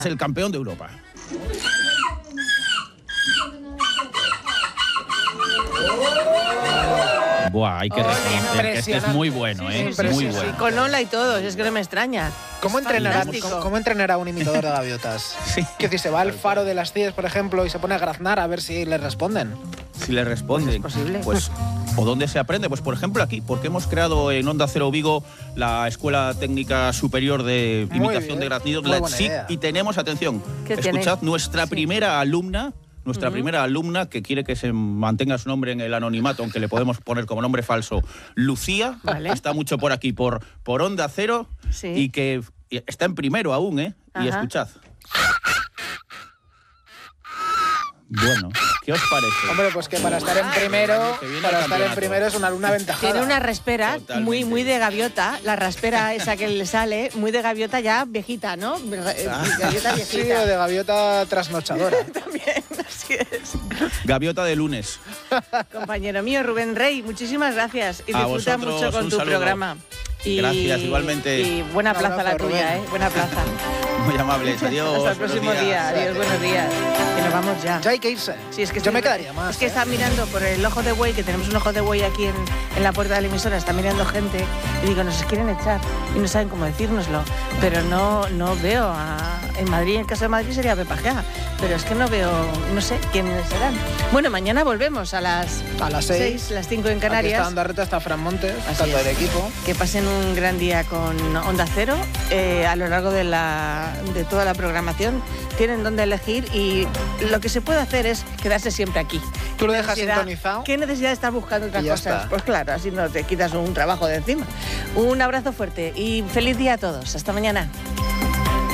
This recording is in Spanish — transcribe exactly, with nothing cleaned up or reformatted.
Es el campeón de Europa. Buah, hay que Oh, reconocer que este es muy bueno, sí, ¿eh? sí, muy sí, bueno. sí, con Ola y todo, es que no me extraña. ¿Cómo Es entrenará, fantástico. ¿cómo, cómo entrenará un imitador de gaviotas? Sí. Que si se va al faro de las Cies, por ejemplo, y se pone a graznar a ver si le responden. Si le responden, Pues es posible. pues, ¿o dónde se aprende? Pues por ejemplo aquí, porque hemos creado en Onda Cero Vigo la Escuela Técnica Superior de Muy Imitación bien, de Graznidos, muy la buena E T S I C, idea. y tenemos, atención, ¿Qué escuchad, tiene? nuestra Sí. primera alumna, nuestra Ujú. primera alumna, que quiere que se mantenga su nombre en el anonimato, aunque le podemos poner como nombre falso, Lucía, Vale. está mucho por aquí, por, por Onda Cero, Sí. y que está en primero aún, ¿eh? Y Ajá. escuchad. Bueno, ¿qué os parece? Hombre, pues que para estar en primero, que viene para al estar en campeonato. primero es una alumna aventajada. Tiene una raspera Totalmente. muy, muy de gaviota, la raspera esa que le sale, muy de gaviota ya viejita, ¿no? Eh, Gaviota Sí, viejita. o de gaviota trasnochadora. También, así es. Gaviota de lunes. Compañero mío, Rubén Rey, muchísimas gracias y A disfruta vosotros, mucho con un tu saludo. programa. Y, Gracias, igualmente. Y buena Un plaza la abrazo, tuya, Rubén. ¿eh? Buena plaza. Muy amables, adiós. Hasta el buenos próximo días. día. Adiós, buenos días. Que nos vamos ya. Ya hay que irse. Sí, es que Yo estoy- me quedaría más. Es que ¿eh? está mirando por el ojo de buey, que tenemos un ojo de buey aquí en, en la puerta de la emisora, está mirando gente y digo, nos quieren echar y no saben cómo decírnoslo. Pero no, no veo a... En Madrid, en el caso de Madrid sería Pepa Gea, pero es que no veo, no sé quiénes serán. Bueno, mañana volvemos a las, A las seis. las cinco en Aquí está Canarias. dando reta hasta Fran Montes, Así tanto es. del equipo. Que pasen un gran día con Onda Cero eh, a lo largo de, la, de toda la programación. Tienen dónde elegir y lo que se puede hacer es quedarse siempre aquí. Tú lo ¿Qué dejas necesidad- sintonizado. ¿Qué necesidad de estar buscando otras Y ya cosas? está. Pues claro, así no te quitas un trabajo de encima. Un abrazo fuerte y feliz día a todos. Hasta mañana.